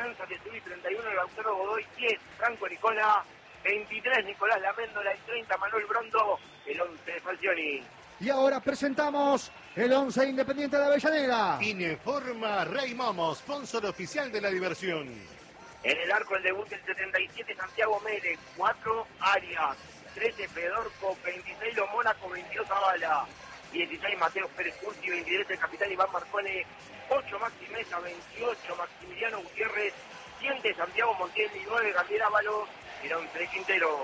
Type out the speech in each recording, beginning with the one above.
Carranza, Tetuí 31, Lautaro Godoy 10, Franco Nicola 23, Nicolás Laméndola y 30, Manuel Brondo, el 11 de Falcioni. Y ahora presentamos el 11 Independiente de Avellaneda. Ineforma Rey Momo, sponsor oficial de la diversión. En el arco el debut del 77, Santiago Mérez, 4 Arias, 13 Fedorco, 26 Lo Mónaco, 22 Zavala, 16 Mateo Pérez Curti, 23 el capitán Iván Marcone, 8 Maxi Mesa, 28 Maximiliano Gutiérrez, 100 de Santiago Montiel y 9 Gabriel Ábalos, y 11 de Quintero.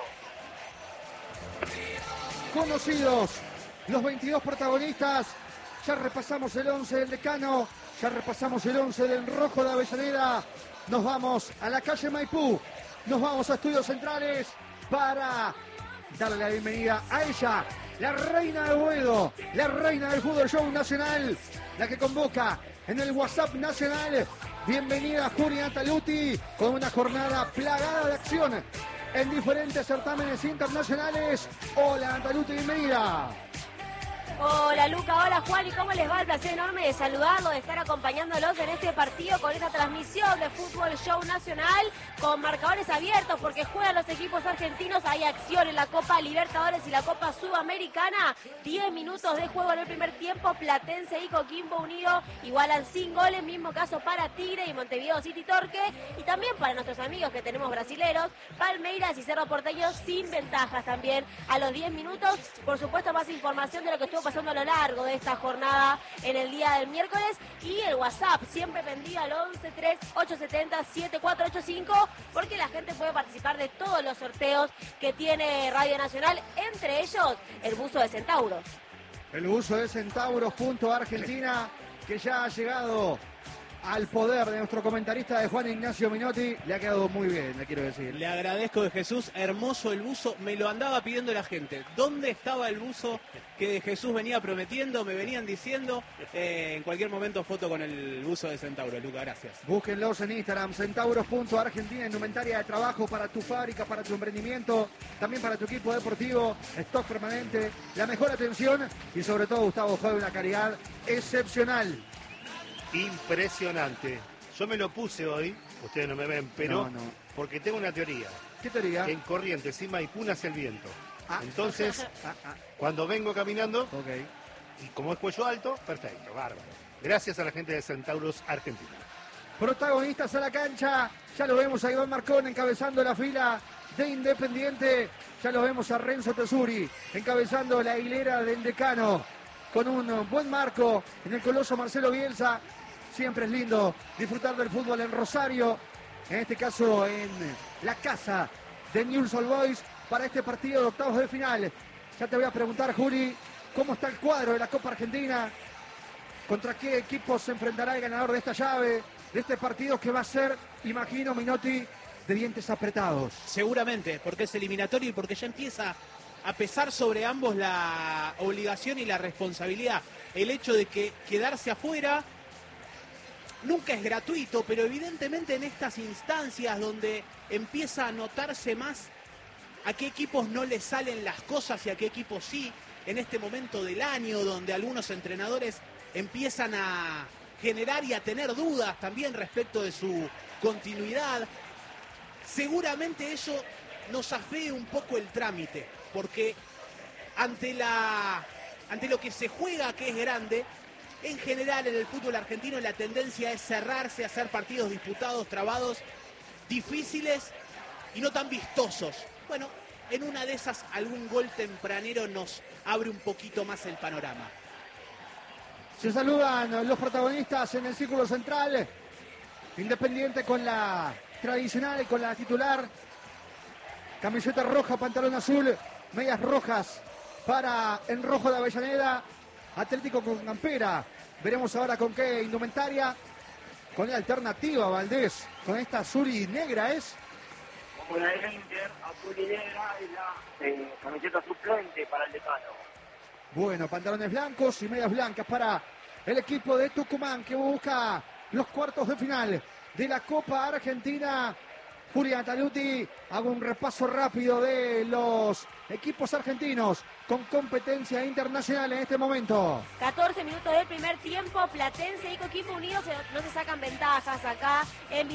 Conocidos los 22 protagonistas, ya repasamos el 11 del Decano, ya repasamos el 11 del Rojo de Avellaneda. Nos vamos a la calle Maipú, nos vamos a Estudios Centrales para darle la bienvenida a ella, la reina de Boedo, la reina del fútbol show nacional, la que convoca en el WhatsApp nacional. Bienvenida Julia Taluti, con una jornada plagada de acción en diferentes certámenes internacionales. Hola Taluti, bienvenida. Hola Luca, hola Juan, ¿y cómo les va? El placer enorme de saludarlos, de estar acompañándolos en este partido con esta transmisión de Fútbol Show Nacional con marcadores abiertos porque juegan los equipos argentinos. Hay acción en la Copa Libertadores y la Copa Sudamericana. 10 minutos de juego en el primer tiempo. Platense y Coquimbo Unido igualan sin goles. Mismo caso para Tigre y Montevideo City Torque. Y también para nuestros amigos que tenemos brasileros, Palmeiras y Cerro Porteño sin ventajas también a los 10 minutos. Por supuesto, más información de lo que estuvo pasando a lo largo de esta jornada en el día del miércoles, y el WhatsApp siempre pendido al 1138707485 porque la gente puede participar de todos los sorteos que tiene Radio Nacional, entre ellos el buzo de Centauros. El buzo de Centauros Argentina, que ya ha llegado al poder de nuestro comentarista de Juan Ignacio Minotti. Le ha quedado muy bien, le quiero decir. Le agradezco de Jesús, hermoso el buzo. Me lo andaba pidiendo la gente. ¿Dónde estaba el buzo que de Jesús venía prometiendo? Me venían diciendo. En cualquier momento foto con el buzo de Centauro, Luca, gracias. Búsquenlos en Instagram, centauros.argentina, indumentaria de trabajo para tu fábrica, para tu emprendimiento, también para tu equipo deportivo, stock permanente, la mejor atención y sobre todo, Gustavo, juega una calidad excepcional. Impresionante. Yo me lo puse hoy, ustedes no me ven, pero No. porque tengo una teoría. ¿Qué teoría? En Corrientes y Maipú nace el viento. Entonces, cuando vengo caminando, Ok. y como es cuello alto, perfecto, bárbaro. Gracias a la gente de Centauros Argentina. Protagonistas a la cancha, ya lo vemos a Iván Marcón encabezando la fila de Independiente, ya lo vemos a Renzo Tesuri encabezando la hilera del Decano, con un buen marco en el coloso Marcelo Bielsa. Siempre es lindo disfrutar del fútbol en Rosario, en este caso en la casa de Newell's Old Boys para este partido de octavos de final. Ya te voy a preguntar, Juli, ¿cómo está el cuadro de la Copa Argentina? ¿Contra qué equipo se enfrentará el ganador de esta llave, de este partido que va a ser, imagino, Minotti, de dientes apretados? Seguramente, porque es eliminatorio y porque ya empieza a pesar sobre ambos la obligación y la responsabilidad. El hecho de que quedarse afuera nunca es gratuito, pero evidentemente en estas instancias donde empieza a notarse más a qué equipos no les salen las cosas y a qué equipos sí, en este momento del año donde algunos entrenadores empiezan a generar y a tener dudas también respecto de su continuidad, seguramente eso nos afee un poco el trámite, porque ante lo que se juega, que es grande, en general en el fútbol argentino la tendencia es cerrarse, hacer partidos disputados, trabados, difíciles y no tan vistosos. Bueno, en una de esas algún gol tempranero nos abre un poquito más el panorama. Se saludan los protagonistas en el círculo central. Independiente con la tradicional, con la titular. Camiseta roja, pantalón azul, medias rojas para el Rojo de Avellaneda. Atlético con campera. Veremos ahora con qué indumentaria. Con la alternativa, Valdés. Con esta azul y negra es. Como la de Inter, azul y negra, es la camiseta suplente para el Decano. Bueno, pantalones blancos y medias blancas para el equipo de Tucumán que busca los cuartos de final de la Copa Argentina. Julián Taluti, hago un repaso rápido de los equipos argentinos con competencia internacional en este momento. 14 minutos del primer tiempo, Platense y Coquimbo Unido no se sacan ventajas acá en